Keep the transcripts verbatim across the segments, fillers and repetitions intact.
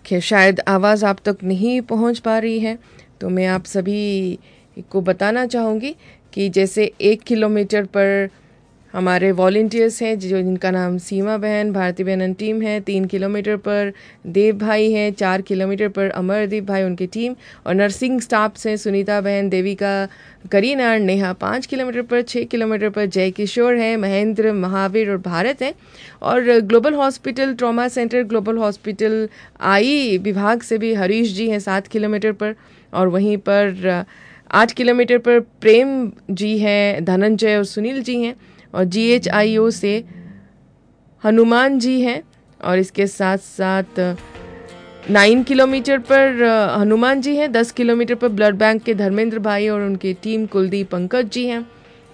खैर शायद आवाज़ आप तक नहीं पहुंच पा रही है, तो मैं आप सभी को बताना चाहूँगी कि जैसे एक किलोमीटर पर हमारे वॉलंटियर्स हैं जो जिनका नाम सीमा बहन, भारती बहन टीम है, तीन किलोमीटर पर देव भाई हैं, चार किलोमीटर पर अमरदीप भाई उनकी टीम, और नर्सिंग स्टाफ्स हैं सुनीता बहन, देविका, करीना, नेहा पाँच किलोमीटर पर, छः किलोमीटर पर जय किशोर हैं, महेंद्र, महावीर और भारत हैं। और global hospital trauma centre global hospital आई विभाग से भी हरीश जी हैं सात किलोमीटर पर, और वहीं पर आठ किलोमीटर पर प्रेम जी हैं, धनंजय और सुनील जी हैं, और जी एच आई ओ से हनुमान जी हैं, और इसके साथ साथ नाइन किलोमीटर पर हनुमान जी हैं, दस किलोमीटर पर ब्लड बैंक के धर्मेंद्र भाई और उनकी टीम कुलदीप पंकज जी हैं।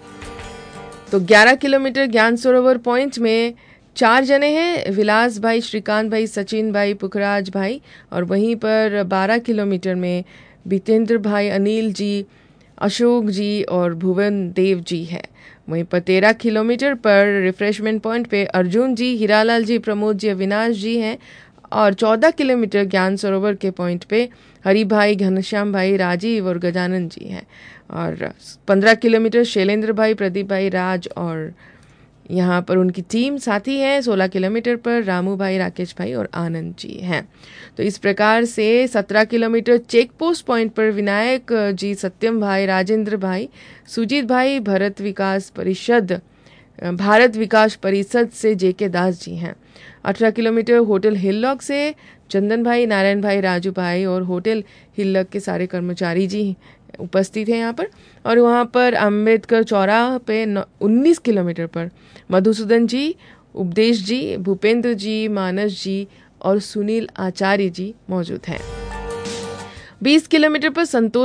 तो ग्यारह किलोमीटर ज्ञान सरोवर पॉइंट में चार जने हैं, विलास भाई, श्रीकांत भाई, सचिन भाई, पुखराज भाई, और वहीं पर बारह किलोमीटर में बीतेंद्र भाई, अनिल जी, अशोक जी और भुवन देव जी हैं। वहीं पर तेरह किलोमीटर पर रिफ्रेशमेंट पॉइंट पे अर्जुन जी, हीरालाल जी, प्रमोद जी, अविनाश जी हैं, और चौदह किलोमीटर ज्ञान सरोवर के पॉइंट पे हरि भाई, घनश्याम भाई, राजीव और गजानन जी हैं, और पंद्रह किलोमीटर शैलेंद्र भाई, प्रदीप भाई, राज और यहाँ पर उनकी टीम साथी है। सोलह किलोमीटर पर रामू भाई, राकेश भाई और आनंद जी हैं। तो इस प्रकार से सत्रह किलोमीटर चेक पोस्ट पॉइंट पर विनायक जी, सत्यम भाई, राजेंद्र भाई, सुजीत भाई, भारत विकास परिषद भारत विकास परिषद से जे के दास जी हैं। अठारह किलोमीटर होटल हिललॉक से चंदन भाई, नारायण भाई, राजू भाई और होटल हिललॉक के सारे कर्मचारी जी उपस्थित हैं यहाँ पर। और वहाँ पर अम्बेडकर चौराहा पे उन्नीस किलोमीटर पर मधुसूदन जी, उपदेश जी, भूपेंद्र जी, मानस जी और सुनील आचार्य जी मौजूद हैं। बीस किलोमीटर पर संतोष